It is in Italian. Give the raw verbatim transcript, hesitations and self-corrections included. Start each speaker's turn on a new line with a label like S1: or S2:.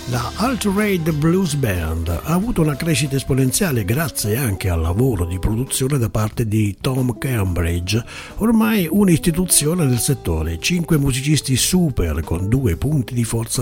S1: La Altered Blues Band ha avuto una crescita esponenziale grazie anche al lavoro di produzione da parte di Tom Cambridge, ormai un'istituzione nel settore, cinque musicisti super con due punti di forza